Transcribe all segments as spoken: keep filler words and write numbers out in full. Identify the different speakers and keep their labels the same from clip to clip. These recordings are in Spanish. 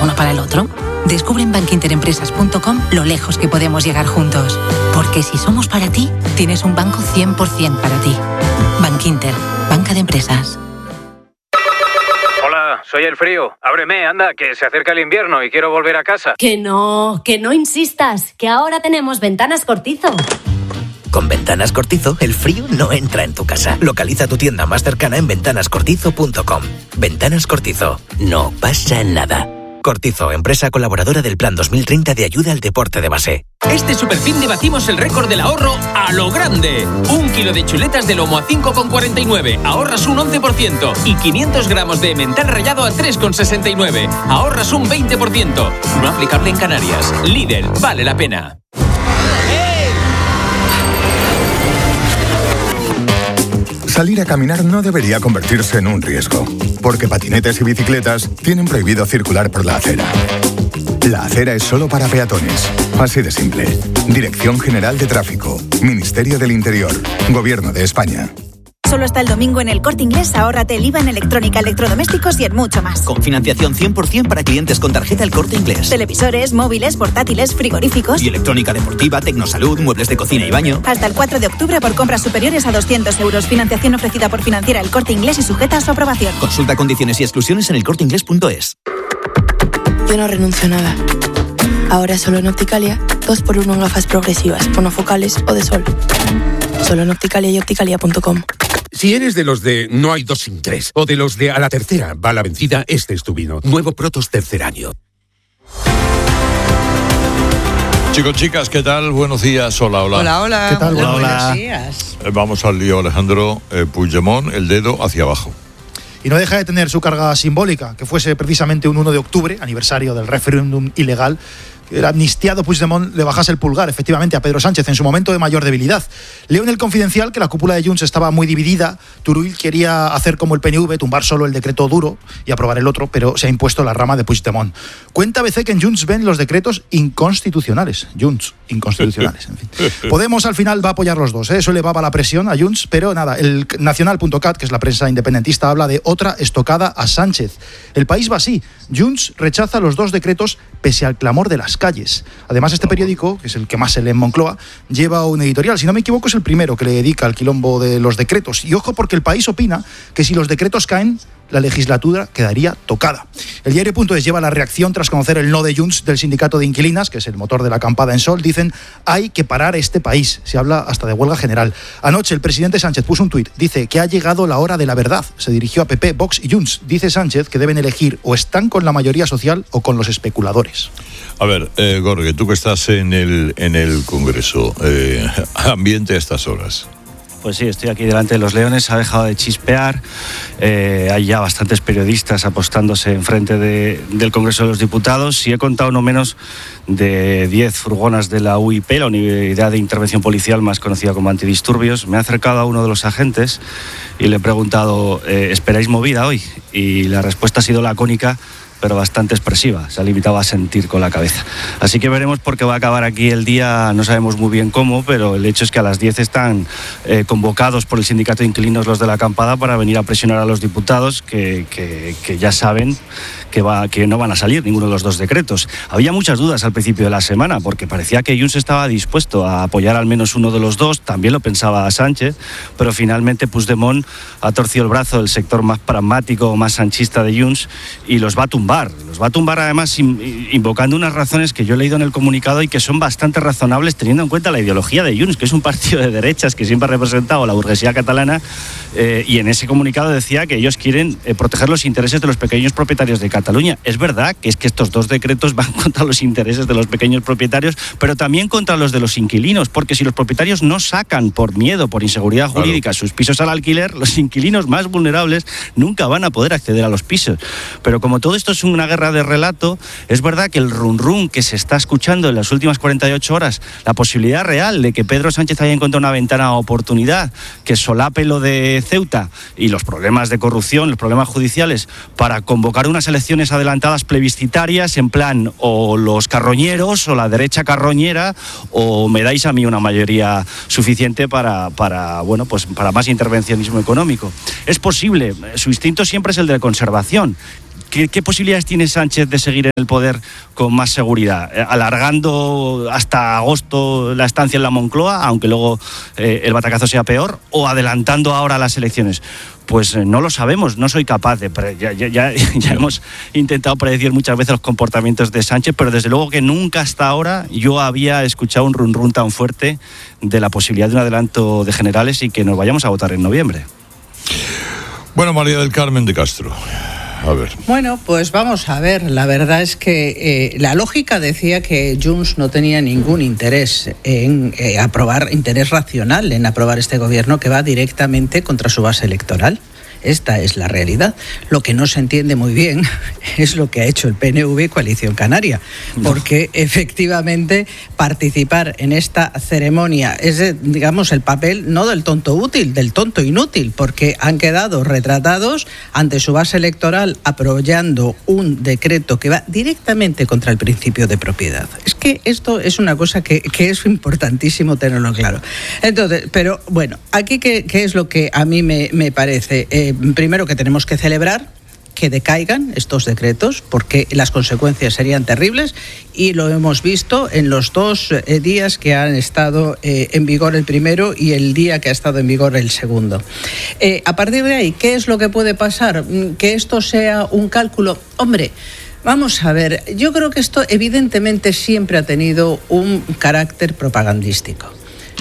Speaker 1: uno para el otro? Descubre en bankinterempresas punto com lo lejos que podemos llegar juntos. Porque si somos para ti, tienes un banco cien por ciento para ti. Bankinter, banca de empresas.
Speaker 2: Hola, soy el frío. Ábreme, anda, que se acerca el invierno y quiero volver a casa.
Speaker 3: Que no, que no insistas, que ahora tenemos Ventanas Cortizo.
Speaker 4: Con Ventanas Cortizo, el frío no entra en tu casa. Localiza tu tienda más cercana en ventanas cortizo punto com. Ventanas Cortizo. No pasa nada. Cortizo, empresa colaboradora del Plan dos mil treinta de ayuda al deporte de base.
Speaker 5: Este Superfin debatimos el récord del ahorro a lo grande. Un kilo de chuletas de lomo a cinco con cuarenta y nueve, ahorras un once por ciento. Y quinientos gramos de emmental rallado a tres con sesenta y nueve, ahorras un veinte por ciento. No aplicable en Canarias. Lidl, vale la pena.
Speaker 6: Salir a caminar no debería convertirse en un riesgo, porque patinetes y bicicletas tienen prohibido circular por la acera. La acera es solo para peatones. Así de simple. Dirección General de Tráfico, Ministerio del Interior, Gobierno de España.
Speaker 7: Solo hasta el domingo en El Corte Inglés, ahórrate el I V A en electrónica, electrodomésticos y en mucho más.
Speaker 8: Con financiación cien por ciento para clientes con tarjeta El Corte Inglés.
Speaker 7: Televisores, móviles, portátiles, frigoríficos.
Speaker 8: Y electrónica deportiva, tecnosalud, muebles de cocina y baño.
Speaker 7: Hasta el cuatro de octubre por compras superiores a doscientos euros. Financiación ofrecida por Financiera El Corte Inglés y sujeta a su aprobación.
Speaker 8: Consulta condiciones y exclusiones en el corte inglés punto es.
Speaker 9: Yo no renuncio a nada. Ahora solo en Opticalia, dos por uno en gafas progresivas, monofocales o de sol. Solo en Opticalia y opticalia punto com.
Speaker 10: Si eres de los de no hay dos sin tres, o de los de a la tercera va la vencida, este es tu vino. Nuevo Protos tercer año.
Speaker 11: Chicos, chicas, ¿qué tal? Buenos días. Hola, hola.
Speaker 12: Hola, hola.
Speaker 11: ¿Qué tal?
Speaker 12: Hola,
Speaker 11: Buenos
Speaker 12: hola.
Speaker 11: días. Eh, Vamos al lío, Alejandro. Eh, Puigdemont, el dedo hacia abajo.
Speaker 13: Y no deja de tener su carga simbólica, que fuese precisamente un uno de octubre, aniversario del referéndum ilegal, que el amnistiado Puigdemont le bajase el pulgar, efectivamente, a Pedro Sánchez en su momento de mayor debilidad. Leo en El Confidencial que la cúpula de Junts estaba muy dividida. Turull quería hacer como el P N V, tumbar solo el decreto duro y aprobar el otro, pero se ha impuesto la rama de Puigdemont. Cuenta A B C que en Junts ven los decretos inconstitucionales. Junts, inconstitucionales, en fin. Podemos al final va a apoyar los dos, ¿eh? Eso elevaba la presión a Junts, pero nada, el nacional punto cat, que es la prensa independentista, habla de otra estocada a Sánchez. El País va así. Junts rechaza los dos decretos pese al clamor de las calles. Además, este periódico, que es el que más se lee en Moncloa, lleva un editorial, si no me equivoco es el primero que le dedica al quilombo de los decretos. Y ojo, porque El País opina que si los decretos caen, la legislatura quedaría tocada. El diario punto es lleva la reacción tras conocer el no de Junts del sindicato de inquilinas, que es el motor de la acampada en Sol. Dicen, hay que parar este país. Se habla hasta de huelga general. Anoche el presidente Sánchez puso un tuit. Dice que ha llegado la hora de la verdad. Se dirigió a P P, Vox y Junts. Dice Sánchez que deben elegir o están con la mayoría social o con los especuladores.
Speaker 11: A ver, eh, Gorge, tú que estás en el, en el Congreso, eh, ambiente a estas horas.
Speaker 14: Pues sí, estoy aquí delante de los leones, ha dejado de chispear, eh, hay ya bastantes periodistas apostándose enfrente de, del Congreso de los Diputados y he contado no menos de diez furgonas de la U I P, la Unidad de Intervención Policial más conocida como Antidisturbios. Me he acercado a uno de los agentes y le he preguntado, eh, ¿esperáis movida hoy? Y la respuesta ha sido lacónica, pero bastante expresiva, se ha limitado a sentir con la cabeza. Así que veremos por qué va a acabar aquí el día, no sabemos muy bien cómo, pero el hecho es que a las diez están eh, convocados por el sindicato de inquilinos los de la acampada para venir a presionar a los diputados que, que, que ya saben que, va, que no van a salir ninguno de los dos decretos. Había muchas dudas al principio de la semana, porque parecía que Junts estaba dispuesto a apoyar al menos uno de los dos, también lo pensaba Sánchez, pero finalmente Puigdemont ha torcido el brazo del sector más pragmático, más sanchista de Junts y los va a tumbar. Los va a tumbar además invocando unas razones que yo he leído en el comunicado y que son bastante razonables teniendo en cuenta la ideología de Junts, que es un partido de derechas que siempre ha representado a la burguesía catalana, eh, y en ese comunicado decía que ellos quieren eh, proteger los intereses de los pequeños propietarios de Cataluña. Es verdad que es que estos dos decretos van contra los intereses de los pequeños propietarios, pero también contra los de los inquilinos, porque si los propietarios no sacan por miedo, por inseguridad jurídica, claro, sus pisos al alquiler, los inquilinos más vulnerables nunca van a poder acceder a los pisos. Pero como todo esto es una guerra de relato, es verdad que el run run que se está escuchando en las últimas cuarenta y ocho horas, la posibilidad real de que Pedro Sánchez haya encontrado una ventana de oportunidad que solape lo de Ceuta y los problemas de corrupción, los problemas judiciales, para convocar unas elecciones adelantadas plebiscitarias en plan o los carroñeros o la derecha carroñera o me dais a mí una mayoría suficiente para, para, bueno, pues para más intervencionismo económico. Es posible, su instinto siempre es el de conservación. ¿qué, ¿qué posibilidades tiene Sánchez de seguir en el poder con más seguridad? ¿Alargando hasta agosto la estancia en la Moncloa, aunque luego eh, el batacazo sea peor, o adelantando ahora las elecciones? Pues eh, no lo sabemos, no soy capaz de... Pre- ya, ya, ya, ya hemos intentado predecir muchas veces los comportamientos de Sánchez, pero desde luego que nunca hasta ahora yo había escuchado un run run tan fuerte de la posibilidad de un adelanto de generales y que nos vayamos a votar en noviembre.
Speaker 11: Bueno, María del Carmen de Castro. A ver.
Speaker 12: Bueno, pues vamos a ver. La verdad es que eh, la lógica decía que Junts no tenía ningún interés en eh, aprobar, interés racional en aprobar este gobierno que va directamente contra su base electoral. Esta es la realidad. Lo que no se entiende muy bien es lo que ha hecho el P N V y Coalición Canaria, porque efectivamente participar en esta ceremonia es, digamos, el papel no del tonto útil, del tonto inútil, porque han quedado retratados ante su base electoral apoyando un decreto que va directamente contra el principio de propiedad. Es que esto es una cosa que, que es importantísimo tenerlo claro. Entonces, pero bueno, aquí qué, qué es lo que a mí me, me parece... Eh, Primero, que tenemos que celebrar que decaigan estos decretos, porque las consecuencias serían terribles, y lo hemos visto en los dos eh, días que han estado eh, en vigor el primero y el día que ha estado en vigor el segundo. Eh, a partir de ahí, ¿qué es lo que puede pasar? Que esto sea un cálculo. Hombre, vamos a ver, yo creo que esto evidentemente siempre ha tenido un carácter propagandístico.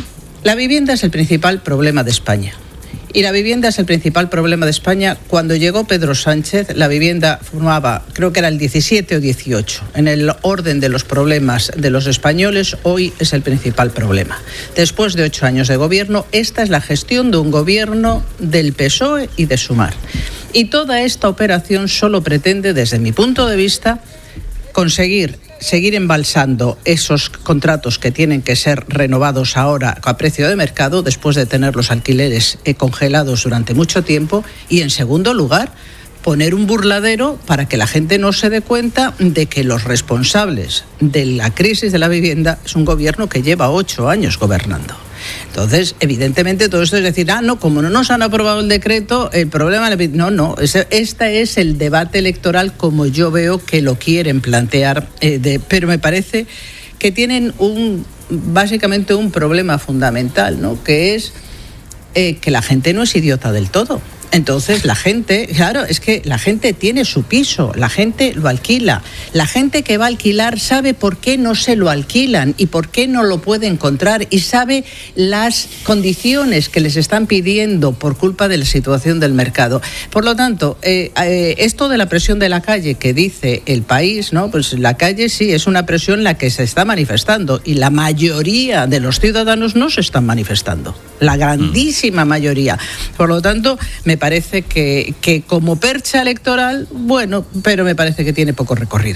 Speaker 12: La vivienda es el principal problema de España. Y la vivienda es el principal problema de España. Cuando llegó Pedro Sánchez, la vivienda formaba, creo que era el diecisiete o dieciocho. En el orden de los problemas de los españoles, hoy es el principal problema. Después de ocho años de gobierno, esta es la gestión de un gobierno del P S O E y de Sumar. Y toda esta operación solo pretende, desde mi punto de vista, conseguir seguir embalsando esos contratos que tienen que ser renovados ahora a precio de mercado, después de tener los alquileres eh, congelados durante mucho tiempo, y en segundo lugar, poner un burladero para que la gente no se dé cuenta de que los responsables de la crisis de la vivienda es un gobierno que lleva ocho años gobernando. Entonces, evidentemente, todo esto es decir, ah, no, como no nos han aprobado el decreto, el problema... No, no, este es el debate electoral como yo veo que lo quieren plantear, eh, de, pero me parece que tienen un básicamente un problema fundamental, ¿no? Que es eh, que la gente no es idiota del todo. Entonces la gente, claro, es que la gente tiene su piso, la gente lo alquila. La gente que va a alquilar sabe por qué no se lo alquilan y por qué no lo puede encontrar, y sabe las condiciones que les están pidiendo por culpa de la situación del mercado. Por lo tanto, eh, eh, esto de la presión de la calle que dice El País, ¿no? Pues la calle sí es una presión la que se está manifestando, y la mayoría de los ciudadanos no se están manifestando, la grandísima mayoría. Por lo tanto, me parece que, que como percha electoral, bueno, pero me parece que tiene poco recorrido.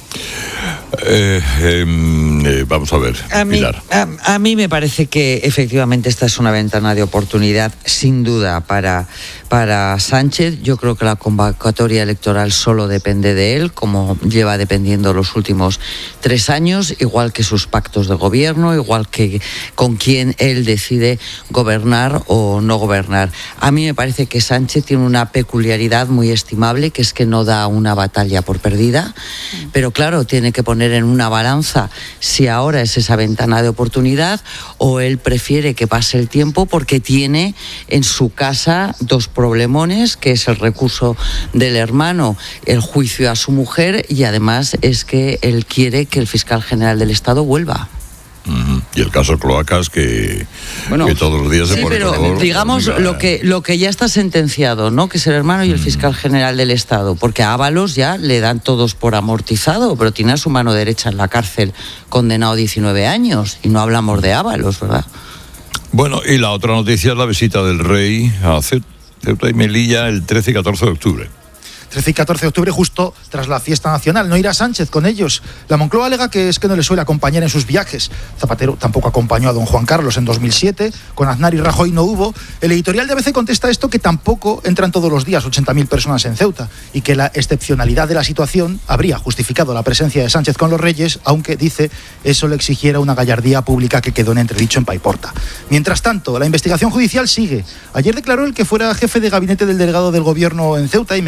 Speaker 11: Eh, eh, eh, vamos a ver,
Speaker 15: a mí,
Speaker 11: Pilar.
Speaker 15: A, a mí me parece que efectivamente esta es una ventana de oportunidad, sin duda, para, para Sánchez. Yo creo que la convocatoria electoral solo depende de él, como lleva dependiendo los últimos tres años, igual que sus pactos de gobierno, igual que con quién él decide gobernar o no gobernar. A mí me parece que Sánchez tiene una peculiaridad muy estimable, que es que no da una batalla por perdida, pero claro, tiene que poner en una balanza si ahora es esa ventana de oportunidad o él prefiere que pase el tiempo, porque tiene en su casa dos problemones, que es el recurso del hermano, el juicio a su mujer, y además es que él quiere que el fiscal general del Estado vuelva.
Speaker 11: Uh-huh. Y el caso Cloacas, que, bueno, que todos los días se
Speaker 15: sí,
Speaker 11: pone
Speaker 15: pero
Speaker 11: color,
Speaker 15: digamos
Speaker 11: diga,
Speaker 15: lo que lo que ya está sentenciado, ¿no? Que es el hermano y el fiscal general del Estado, porque a Ábalos ya le dan todos por amortizado, pero tiene a su mano derecha en la cárcel condenado a diecinueve años, y no hablamos de Ábalos, ¿verdad?
Speaker 11: Bueno, y la otra noticia es la visita del rey a Ceuta y Melilla el trece y catorce de octubre.
Speaker 13: trece y catorce de octubre, justo tras la fiesta nacional. No irá Sánchez con ellos. La Moncloa alega que es que no le suele acompañar en sus viajes. Zapatero tampoco acompañó a don Juan Carlos en dos mil siete, con Aznar y Rajoy no hubo. El editorial de A B C contesta esto, que tampoco entran todos los días ochenta mil personas en Ceuta, y que la excepcionalidad de la situación habría justificado la presencia de Sánchez con los reyes, aunque, dice, eso le exigiera una gallardía pública que quedó en entredicho en Paiporta. Mientras tanto, la investigación judicial sigue. Ayer declaró el que fuera jefe de gabinete del delegado del gobierno en Ceuta, y me parece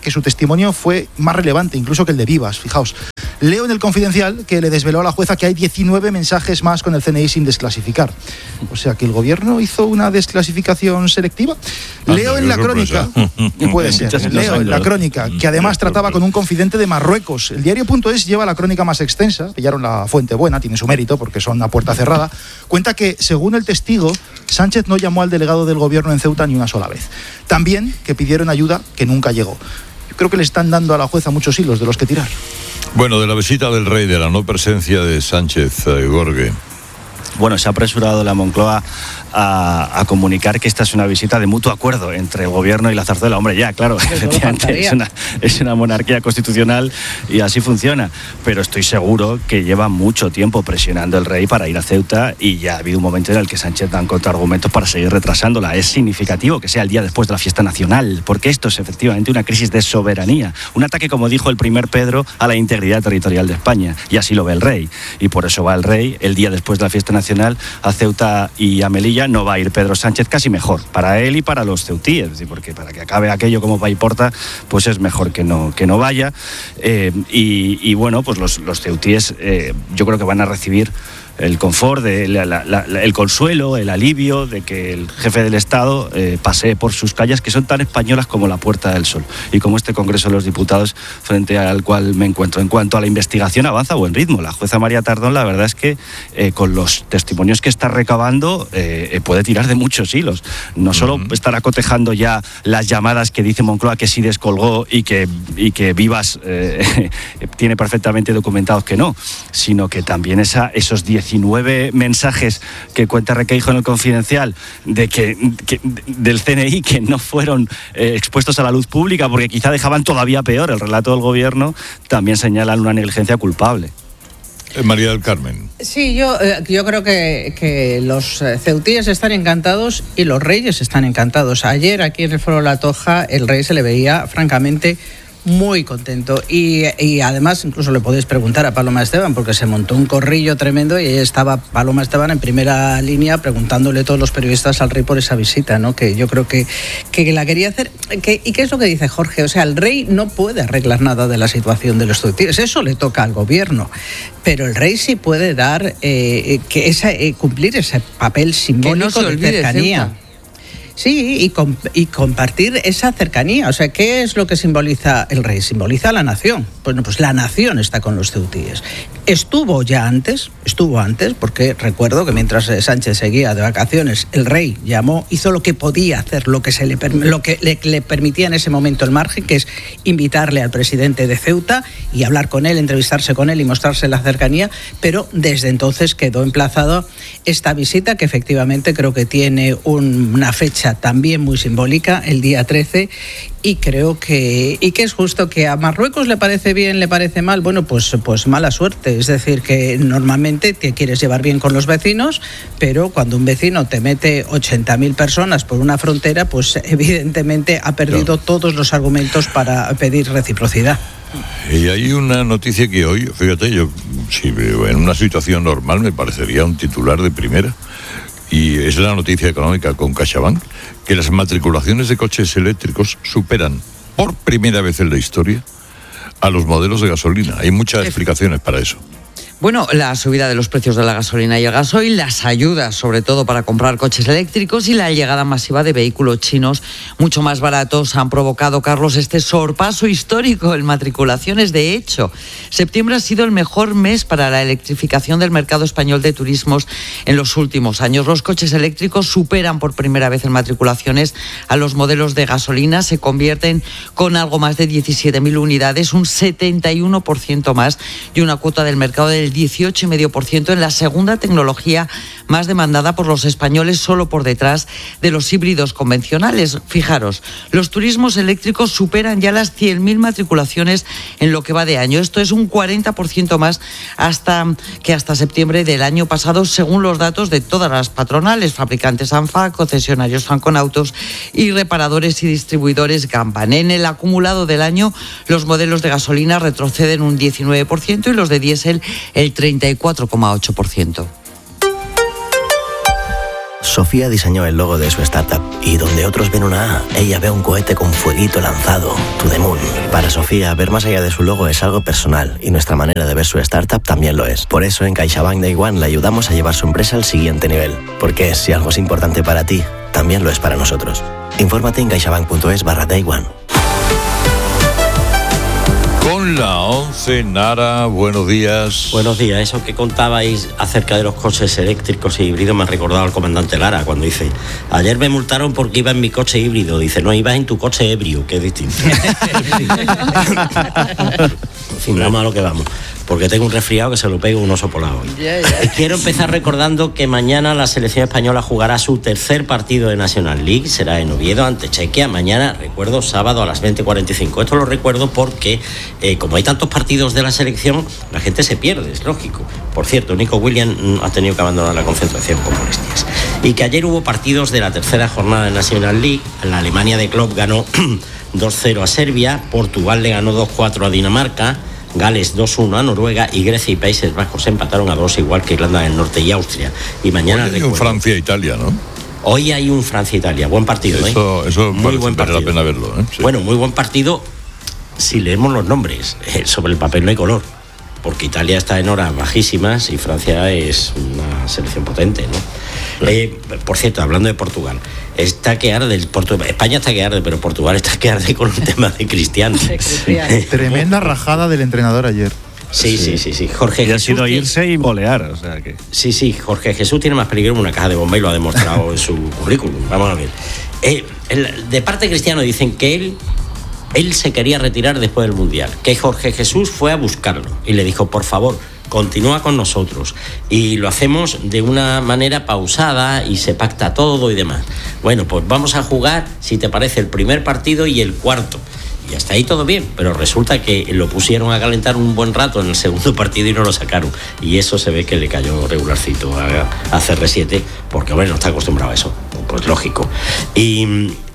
Speaker 13: que su testimonio fue más relevante incluso que el de Vivas. Fijaos, leo en el Confidencial que le desveló a la jueza que hay diecinueve mensajes más con el C N I sin desclasificar. O sea, que el gobierno hizo una desclasificación selectiva. Leo en la crónica, que puede ser, leo en la crónica, que además trataba con un confidente de Marruecos. El diario.es lleva la crónica más extensa, pillaron la fuente buena, tiene su mérito porque son a puerta cerrada. Cuenta que, según el testigo, Sánchez no llamó al delegado del gobierno en Ceuta ni una sola vez. También que pidieron ayuda que nunca llegó. Yo creo que le están dando a la jueza muchos hilos de los que tirar.
Speaker 11: Bueno, de la visita del rey, de la no presencia de Sánchez, eh, Gorge.
Speaker 14: Bueno, se ha apresurado la Moncloa a, a comunicar que esta es una visita de mutuo acuerdo entre el gobierno y la zarzuela. Hombre, ya, claro, efectivamente es una, es una monarquía constitucional y así funciona. Pero estoy seguro que lleva mucho tiempo presionando el rey para ir a Ceuta y ya ha habido un momento en el que Sánchez da contraargumentos para seguir retrasándola. Es significativo que sea el día después de la fiesta nacional, porque esto es efectivamente una crisis de soberanía. Un ataque, como dijo el primer Pedro, a la integridad territorial de España. Y así lo ve el rey. Y por eso va el rey el día después de la fiesta nacional a Ceuta y a Melilla. No va a ir Pedro Sánchez, casi mejor para él y para los ceutíes, es decir, porque para que acabe aquello como va y porta, pues es mejor que no, que no vaya. Eh, y, y bueno, pues los, los ceutíes eh, yo creo que van a recibir el confort, de la, la, la, el consuelo, el alivio de que el jefe del Estado eh, pasee por sus calles, que son tan españolas como la Puerta del Sol, y como este Congreso de los Diputados frente al cual me encuentro. En cuanto a la investigación, avanza a buen ritmo. La jueza María Tardón, la verdad es que eh, con los testimonios que está recabando eh, puede tirar de muchos hilos. No solo uh-huh. estará cotejando ya las llamadas que dice Moncloa que sí descolgó y que, y que Vivas eh, tiene perfectamente documentados que no, sino que también esa, esos diez diecinueve mensajes que cuenta Requeijo en el Confidencial de que, que del C N I que no fueron eh, expuestos a la luz pública porque quizá dejaban todavía peor el relato del gobierno, también señalan una negligencia culpable.
Speaker 11: María del Carmen.
Speaker 12: Sí, yo, eh, yo creo que, que los ceutíes están encantados y los reyes están encantados. Ayer aquí en el Foro La Toja el rey se le veía francamente muy contento y, y además incluso le podéis preguntar a Paloma Esteban porque se montó un corrillo tremendo y estaba Paloma Esteban en primera línea preguntándole a todos los periodistas al rey por esa visita, ¿no? Que yo creo que, que la quería hacer. Que, ¿Y qué es lo que dice Jorge? O sea, el rey no puede arreglar nada de la situación de los ceutíes, eso le toca al gobierno, pero el rey sí puede dar eh, que esa, eh, cumplir ese papel simbólico que no se de cercanía. Ceuta. Sí, y, com- y compartir esa cercanía. O sea, ¿qué es lo que simboliza el rey? Simboliza la nación. Bueno, pues la nación está con los ceutíes. Estuvo ya antes, estuvo antes, porque recuerdo que mientras Sánchez seguía de vacaciones, el rey llamó, hizo lo que podía hacer, lo que, se le, lo que le, le permitía en ese momento el margen, que es invitarle al presidente de Ceuta y hablar con él, entrevistarse con él y mostrarse la cercanía, pero desde entonces quedó emplazado esta visita, que efectivamente creo que tiene un, una fecha también muy simbólica, el día trece, y creo que y que es justo. Que a Marruecos le parece bien, le parece mal, bueno, pues, pues mala suerte. Es decir, que normalmente te quieres llevar bien con los vecinos, pero cuando un vecino te mete ochenta mil personas por una frontera, pues evidentemente ha perdido claro. todos los argumentos para pedir reciprocidad.
Speaker 11: Y hay una noticia que hoy, fíjate, yo si en una situación normal me parecería un titular de primera, y es la noticia económica con CaixaBank, que las matriculaciones de coches eléctricos superan por primera vez en la historia a los modelos de gasolina. Hay muchas explicaciones para eso.
Speaker 15: Bueno, la subida de los precios de la gasolina y el gasoil, las ayudas sobre todo para comprar coches eléctricos y la llegada masiva de vehículos chinos mucho más baratos han provocado, Carlos, este sorpaso histórico en matriculaciones. De hecho, septiembre ha sido el mejor mes para la electrificación del mercado español de turismos en los últimos años. Los coches eléctricos superan por primera vez en matriculaciones a los modelos de gasolina, se convierten con algo más de diecisiete mil unidades, un setenta y uno por ciento más, y una cuota del mercado del dieciocho coma cinco por ciento en la segunda tecnología más demandada por los españoles, solo por detrás de los híbridos convencionales. Fijaros, los turismos eléctricos superan ya las cien mil matriculaciones en lo que va de año. Esto es un cuarenta por ciento más hasta que hasta septiembre del año pasado, según los datos de todas las patronales, fabricantes ANFA, concesionarios Fanconautos y reparadores y distribuidores Gampan. En el acumulado del año, los modelos de gasolina retroceden un diecinueve por ciento y los de diésel el treinta y cuatro coma ocho por ciento.
Speaker 16: Sofía diseñó el logo de su startup y donde otros ven una A, ella ve un cohete con fueguito lanzado, to the moon. Para Sofía, ver más allá de su logo es algo personal y nuestra manera de ver su startup también lo es. Por eso en CaixaBank Day One le ayudamos a llevar su empresa al siguiente nivel. Porque si algo es importante para ti, también lo es para nosotros. Infórmate en caixabank.es barra Day One.
Speaker 11: Con la once, Nara, buenos días.
Speaker 17: Buenos días. Eso que contabais acerca de los coches eléctricos e híbridos me ha recordado al comandante Lara cuando dice: ayer me multaron porque iba en mi coche híbrido. Dice: no, ibas en tu coche ebrio, que es distinto. En fin, vamos a lo que vamos, porque tengo un resfriado que se lo pego un oso polar hoy. Yeah, yeah. Quiero empezar recordando que mañana la selección española jugará su tercer partido de National League, será en Oviedo ante Chequia, mañana, recuerdo, sábado a las veinte cuarenta y cinco. Esto lo recuerdo porque, eh, como hay tantos partidos de la selección, la gente se pierde, es lógico. Por cierto, Nico Williams ha tenido que abandonar la concentración con molestias. Y que ayer hubo partidos de la tercera jornada de National League. La Alemania de Klopp ganó dos cero a Serbia, Portugal le ganó dos cuatro a Dinamarca, Gales dos uno a Noruega y Grecia y Países Bajos empataron a dos, igual que Irlanda del Norte y Austria. Y mañana
Speaker 11: hay un Francia-Italia, ¿no?
Speaker 17: Hoy hay un Francia-Italia, buen partido,
Speaker 11: eso,
Speaker 17: ¿eh?
Speaker 11: Eso
Speaker 17: muy buen
Speaker 11: vale
Speaker 17: partido.
Speaker 11: la pena verlo, ¿eh? Sí.
Speaker 17: Bueno, muy buen partido si leemos los nombres. Eh, sobre el papel no hay color, porque Italia está en horas bajísimas y Francia es una selección potente, ¿no? Sí. Eh, por cierto, hablando de Portugal, está que arde, el Portu- España está que arde, pero Portugal está que arde con el tema de Cristiano.
Speaker 13: Tremenda rajada del entrenador ayer.
Speaker 17: Sí, sí, sí, sí. Jorge
Speaker 14: y ha
Speaker 17: Jesús
Speaker 14: sido
Speaker 17: tiene...
Speaker 14: irse y volear, o sea que...
Speaker 17: Sí, sí, Jorge Jesús tiene más peligro que una caja de bomba y lo ha demostrado en su currículum. Vamos a ver. Eh, el, de parte de Cristiano dicen que él, él se quería retirar después del Mundial, que Jorge Jesús fue a buscarlo y le dijo: por favor, continúa con nosotros, y lo hacemos de una manera pausada y se pacta todo y demás. Bueno, pues vamos a jugar, si te parece, el primer partido y el cuarto. Y hasta ahí todo bien, pero resulta que lo pusieron a calentar un buen rato en el segundo partido y no lo sacaron. Y eso se ve que le cayó regularcito a, a C R siete, porque, hombre, no está acostumbrado a eso. Pues lógico. Y,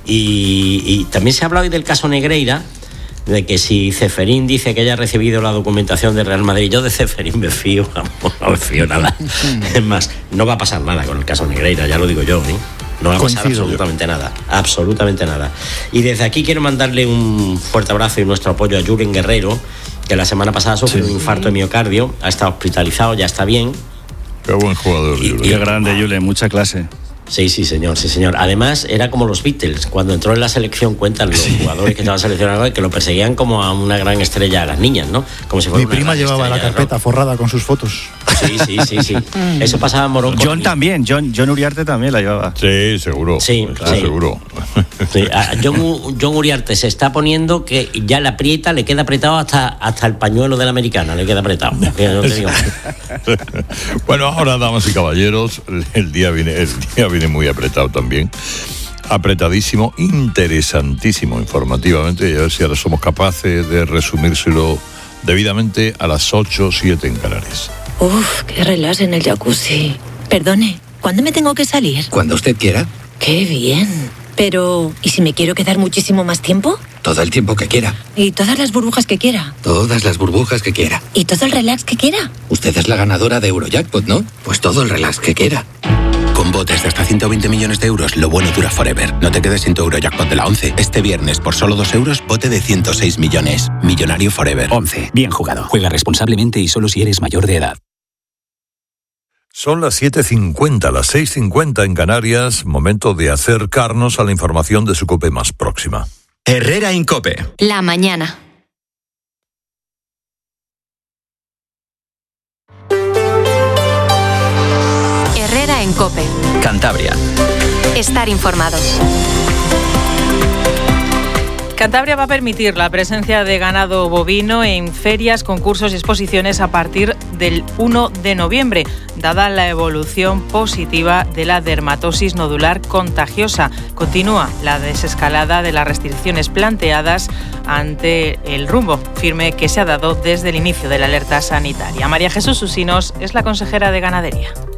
Speaker 17: y, y también se ha hablado hoy del caso Negreira, de que si Ceferín dice que ya ha recibido la documentación del Real Madrid, yo de Ceferín me fío, no me fío nada. Es más, no va a pasar nada con el caso Negreira, ya lo digo yo, ¿eh? No va a pasar Coincido absolutamente yo. nada, absolutamente nada. Y desde aquí quiero mandarle un fuerte abrazo y nuestro apoyo a Julen Guerrero, que la semana pasada sufrió sí. un infarto de miocardio, ha estado hospitalizado, ya está bien.
Speaker 11: Qué buen jugador,
Speaker 14: y, Julen. Qué grande, Julen, mucha clase.
Speaker 17: Sí, sí, señor, sí, señor. Además, era como los Beatles. Cuando entró en la selección, cuentan los sí. jugadores que estaban seleccionados que lo perseguían como a una gran estrella a las niñas, ¿no? Como si fuera
Speaker 13: Mi prima llevaba la carpeta forrada con sus fotos.
Speaker 17: Sí, sí, sí, sí. Eso pasaba en Morón.
Speaker 14: John también, John, John Uriarte también la llevaba.
Speaker 11: Sí, seguro.
Speaker 17: Sí,
Speaker 11: claro.
Speaker 17: sí.
Speaker 11: seguro.
Speaker 17: Sí. A John, John Uriarte se está poniendo que ya la aprieta, le queda apretado hasta, hasta el pañuelo de la americana, le queda apretado. No te digo.
Speaker 11: Bueno, ahora, damas y caballeros, el día viene, el día viene muy apretado también. Apretadísimo, interesantísimo informativamente, y a ver si ahora somos capaces de resumírselo debidamente a las ocho o siete en Canarias.
Speaker 18: Uf, qué relax en el jacuzzi. Perdone, ¿cuándo me tengo que salir?
Speaker 19: Cuando usted quiera.
Speaker 18: Qué bien. Pero, ¿y si me quiero quedar muchísimo más tiempo?
Speaker 19: Todo el tiempo que quiera.
Speaker 18: ¿Y todas las burbujas que quiera?
Speaker 19: Todas las burbujas que quiera.
Speaker 18: ¿Y todo el relax que quiera?
Speaker 19: Usted es la ganadora de Eurojackpot, ¿no? Pues todo el relax que quiera. Con botes de hasta ciento veinte millones de euros, lo bueno dura forever. No te quedes sin tu Eurojackpot de la once. Este viernes, por solo dos euros, bote de ciento seis millones. Millonario forever.
Speaker 20: once. Bien jugado. Juega responsablemente y solo si eres mayor de edad.
Speaker 11: Son las siete cincuenta, las seis cincuenta en Canarias. Momento de acercarnos a la información de su COPE más próxima.
Speaker 21: Herrera en COPE.
Speaker 3: La mañana. Herrera en COPE.
Speaker 21: Cantabria.
Speaker 3: Estar informado.
Speaker 22: Cantabria va a permitir la presencia de ganado bovino en ferias, concursos y exposiciones a partir del uno de noviembre, dada la evolución positiva de la dermatosis nodular contagiosa. Continúa la desescalada de las restricciones planteadas ante el rumbo firme que se ha dado desde el inicio de la alerta sanitaria. María Jesús Usinos es la consejera de Ganadería.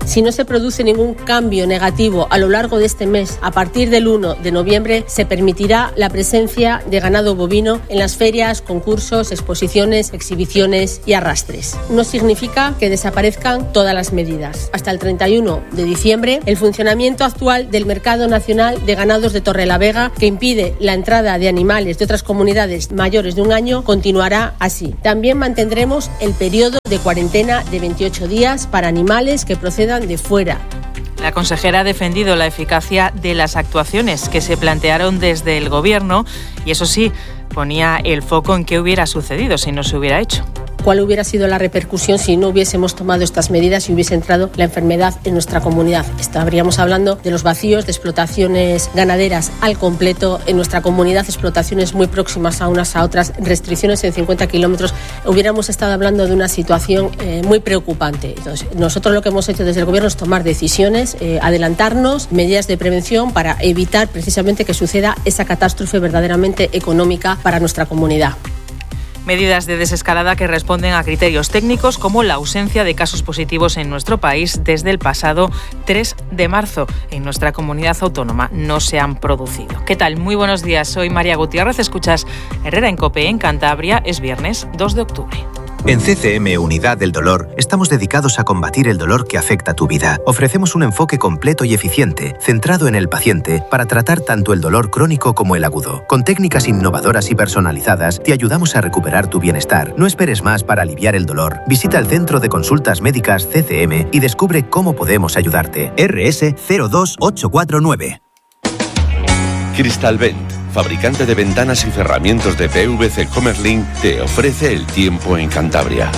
Speaker 1: Si no se produce ningún cambio negativo a lo largo de este mes, a partir del uno de noviembre se permitirá la presencia de ganado bovino en las ferias, concursos, exposiciones, exhibiciones y arrastres. No significa que desaparezcan todas las medidas. Hasta el treinta y uno de diciembre, el funcionamiento actual del Mercado Nacional de Ganados de Torrelavega, que impide la entrada de animales de otras comunidades mayores de un año, continuará así. También mantendremos el periodo de cuarentena de veintiocho días para animales que procedan de fuera.
Speaker 22: La consejera ha defendido la eficacia de las actuaciones que se plantearon desde el Gobierno y, eso sí, ponía el foco en qué hubiera sucedido si no se hubiera hecho.
Speaker 1: ¿Cuál hubiera sido la repercusión si no hubiésemos tomado estas medidas y hubiese entrado la enfermedad en nuestra comunidad? Estaríamos hablando de los vacíos, de explotaciones ganaderas al completo en nuestra comunidad, explotaciones muy próximas a unas a otras, restricciones en cincuenta kilómetros. Hubiéramos estado hablando de una situación eh, muy preocupante. Entonces, nosotros lo que hemos hecho desde el Gobierno es tomar decisiones, eh, adelantarnos, medidas de prevención para evitar precisamente que suceda esa catástrofe verdaderamente económica para nuestra comunidad.
Speaker 22: Medidas de desescalada que responden a criterios técnicos como la ausencia de casos positivos en nuestro país desde el pasado tres de marzo. En nuestra comunidad autónoma no se han producido. ¿Qué tal? Muy buenos días. Soy María Gutiérrez. Escuchas Herrera en COPE en Cantabria. Es viernes dos de octubre.
Speaker 2: En C C M Unidad del Dolor estamos dedicados a combatir el dolor que afecta tu vida. Ofrecemos un enfoque completo y eficiente, centrado en el paciente, para tratar tanto el dolor crónico como el agudo. Con técnicas innovadoras y personalizadas, te ayudamos a recuperar tu bienestar. No esperes más para aliviar el dolor. Visita el Centro de Consultas Médicas C C M y descubre cómo podemos ayudarte. R S cero dos ocho cuatro nueve.
Speaker 23: Crystalvent, fabricante de ventanas y cerramientos de P V C Commerlin, te ofrece el tiempo en Cantabria.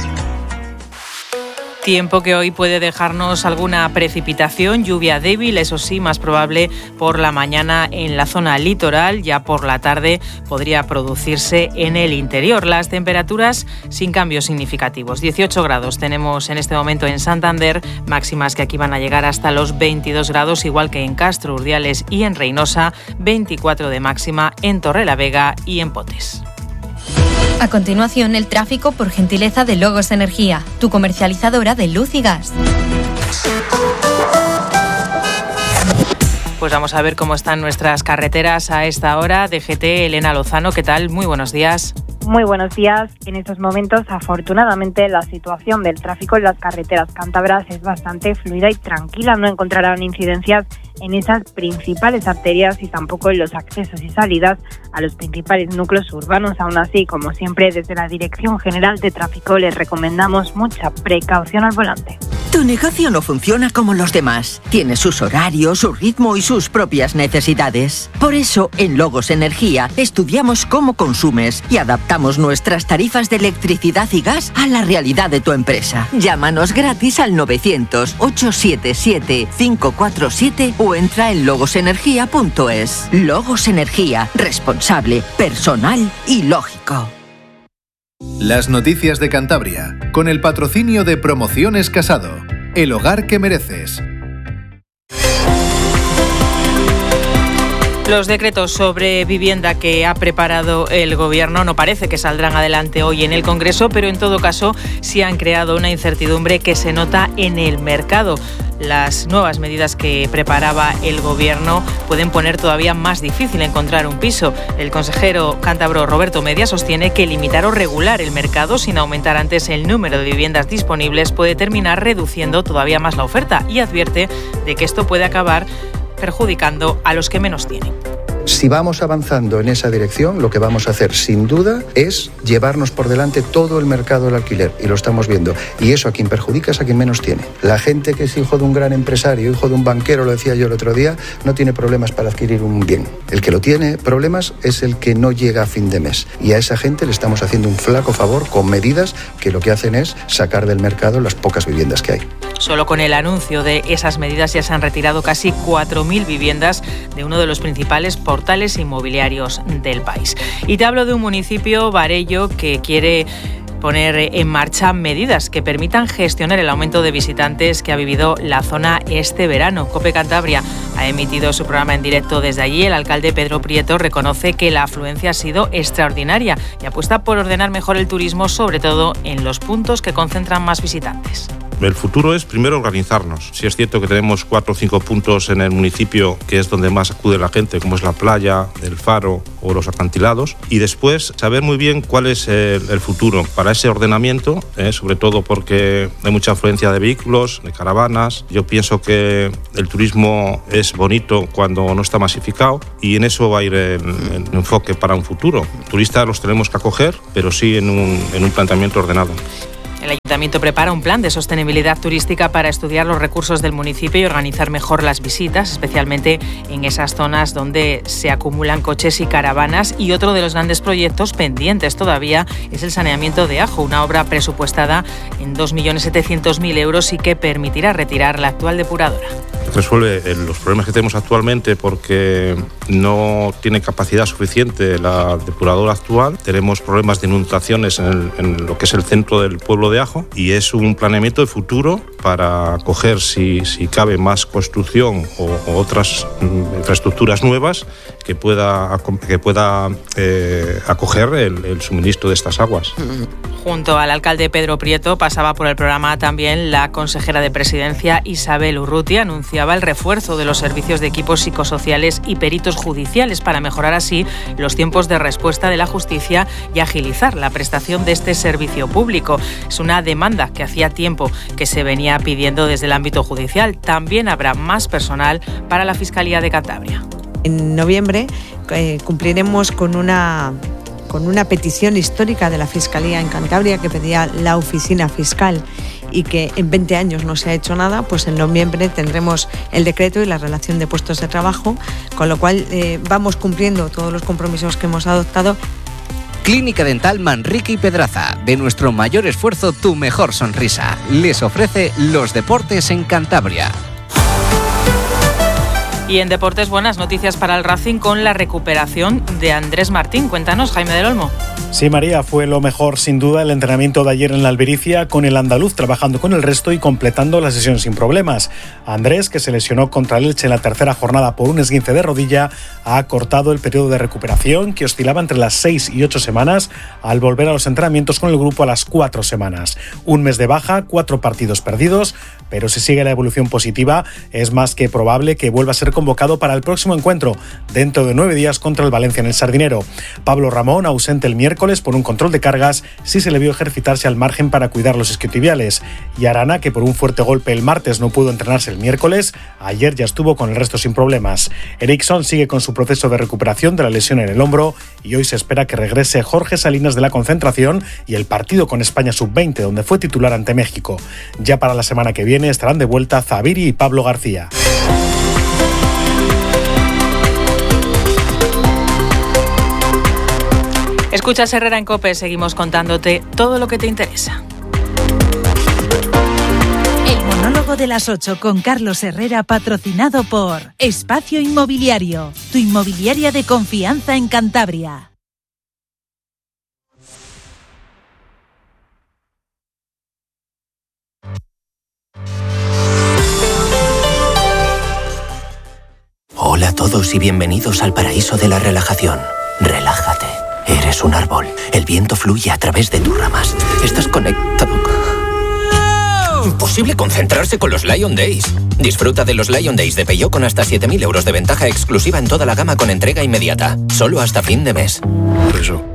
Speaker 22: Tiempo que hoy puede dejarnos alguna precipitación, lluvia débil, eso sí, más probable por la mañana en la zona litoral, ya por la tarde podría producirse en el interior. Las temperaturas sin cambios significativos. dieciocho grados tenemos en este momento en Santander, máximas que aquí van a llegar hasta los veintidós grados, igual que en Castro, Urdiales y en Reynosa, veinticuatro de máxima en Torrelavega y en Potes.
Speaker 24: A continuación, el tráfico por gentileza de Logos Energía, tu comercializadora de luz y gas.
Speaker 22: Pues vamos a ver cómo están nuestras carreteras a esta hora. D G T, Elena Lozano, ¿qué tal? Muy buenos días.
Speaker 25: Muy buenos días. En estos momentos, afortunadamente, la situación del tráfico en las carreteras cántabras es bastante fluida y tranquila. No encontrarán incidencias en esas principales arterias y tampoco en los accesos y salidas a los principales núcleos urbanos. Aún así, como siempre, desde la Dirección General de Tráfico les recomendamos mucha precaución al volante.
Speaker 26: Tu negocio no funciona como los demás. Tiene sus horarios, su ritmo y sus propias necesidades. Por eso, en Logos Energía, estudiamos cómo consumes y adaptamos nuestras tarifas de electricidad y gas a la realidad de tu empresa. Llámanos gratis al novecientos, ochocientos setenta y siete, quinientos cuarenta y siete o entra en logos energía punto es. Logos Energía, responsable, personal y lógico.
Speaker 27: Las noticias de Cantabria, con el patrocinio de Promociones Casado, el hogar que mereces.
Speaker 22: Los decretos sobre vivienda que ha preparado el Gobierno no parece que saldrán adelante hoy en el Congreso, pero en todo caso sí han creado una incertidumbre que se nota en el mercado. Las nuevas medidas que preparaba el Gobierno pueden poner todavía más difícil encontrar un piso. El consejero cántabro Roberto Media sostiene que limitar o regular el mercado sin aumentar antes el número de viviendas disponibles puede terminar reduciendo todavía más la oferta y advierte de que esto puede acabar perjudicando a los que menos tienen.
Speaker 28: Si vamos avanzando en esa dirección, lo que vamos a hacer sin duda es llevarnos por delante todo el mercado del alquiler, y lo estamos viendo. Y eso a quien perjudica es a quien menos tiene. La gente que es hijo de un gran empresario, hijo de un banquero, lo decía yo el otro día, no tiene problemas para adquirir un bien. El que lo tiene problemas es el que no llega a fin de mes. Y a esa gente le estamos haciendo un flaco favor con medidas que lo que hacen es sacar del mercado las pocas viviendas que hay.
Speaker 22: Solo con el anuncio de esas medidas ya se han retirado casi cuatro mil viviendas de uno de los principales portales inmobiliarios del país. Y te hablo de un municipio, Varello, que quiere poner en marcha medidas que permitan gestionar el aumento de visitantes que ha vivido la zona este verano. COPE Cantabria ha emitido su programa en directo desde allí. El alcalde Pedro Prieto reconoce que la afluencia ha sido extraordinaria y apuesta por ordenar mejor el turismo, sobre todo en los puntos que concentran más visitantes.
Speaker 4: El futuro es primero organizarnos. Si es cierto que tenemos cuatro o cinco puntos en el municipio que es donde más acude la gente, como es la playa, el faro o los acantilados, y después saber muy bien cuál es el, el futuro para ese ordenamiento, eh, sobre todo porque hay mucha afluencia de vehículos, de caravanas. Yo pienso que el turismo es bonito cuando no está masificado y en eso va a ir el, el enfoque para un futuro. Turistas los tenemos que acoger, pero sí en un, en un planteamiento ordenado.
Speaker 22: El Ayuntamiento prepara un plan de sostenibilidad turística para estudiar los recursos del municipio y organizar mejor las visitas, especialmente en esas zonas donde se acumulan coches y caravanas. Y otro de los grandes proyectos pendientes todavía es el saneamiento de Ajo, una obra presupuestada en dos millones setecientos mil euros y que permitirá retirar la actual depuradora.
Speaker 4: Resuelve los problemas que tenemos actualmente porque no tiene capacidad suficiente la depuradora actual. Tenemos problemas de inundaciones en, el, en lo que es el centro del pueblo de Ajo y es un planeamiento de futuro para coger, si, si cabe, más construcción o, o otras infraestructuras nuevas que pueda, que pueda eh, acoger el, el suministro de estas aguas.
Speaker 22: Junto al alcalde Pedro Prieto pasaba por el programa también la consejera de Presidencia Isabel Urrutia. Anunciaba el refuerzo de los servicios de equipos psicosociales y peritos judiciales para mejorar así los tiempos de respuesta de la justicia y agilizar la prestación de este servicio público. Es una demanda que hacía tiempo que se venía pidiendo desde el ámbito judicial. También habrá más personal para la Fiscalía de Cantabria.
Speaker 5: En noviembre eh, cumpliremos con una... con una petición histórica de la Fiscalía en Cantabria que pedía la oficina fiscal y que en veinte años no se ha hecho nada. Pues en noviembre tendremos el decreto y la relación de puestos de trabajo, con lo cual eh, vamos cumpliendo todos los compromisos que hemos adoptado.
Speaker 6: Clínica Dental Manrique y Pedraza. De nuestro mayor esfuerzo, tu mejor sonrisa. Les ofrece los deportes en Cantabria.
Speaker 22: Y en deportes, buenas noticias para el Racing con la recuperación de Andrés Martín. Cuéntanos, Jaime del Olmo.
Speaker 7: Sí, María, fue lo mejor sin duda el entrenamiento de ayer en la Albericia, con el andaluz trabajando con el resto y completando la sesión sin problemas. Andrés, que se lesionó contra el Elche en la tercera jornada por un esguince de rodilla, ha acortado el periodo de recuperación, que oscilaba entre las seis y ocho semanas, al volver a los entrenamientos con el grupo a las cuatro semanas. Un mes de baja, cuatro partidos perdidos, pero si sigue la evolución positiva, es más que probable que vuelva a ser convocado para el próximo encuentro, dentro de nueve días contra el Valencia en el Sardinero. Pablo Ramón, ausente el miércoles por un control de cargas, sí se le vio ejercitarse al margen para cuidar los isquiotibiales. Y Arana, que por un fuerte golpe el martes no pudo entrenarse el miércoles, ayer ya estuvo con el resto sin problemas. Eriksson sigue con su proceso de recuperación de la lesión en el hombro y hoy se espera que regrese Jorge Salinas de la concentración y el partido con España sub veinte, donde fue titular ante México. Ya para la semana que viene estarán de vuelta Zaviri y Pablo García.
Speaker 22: Escuchas Herrera en COPE, seguimos contándote todo lo que te interesa.
Speaker 8: El monólogo de las ocho con Carlos Herrera, patrocinado por Espacio Inmobiliario, tu inmobiliaria de confianza en Cantabria.
Speaker 9: Hola a todos y bienvenidos al paraíso de la relajación. Relájate. Eres un árbol. El viento fluye a través de tus ramas. Estás conectado. Imposible concentrarse con los Lion Days. Disfruta de los Lion Days de Peugeot con hasta siete mil euros de ventaja exclusiva en toda la gama con entrega inmediata. Solo hasta fin de mes.
Speaker 10: Eso.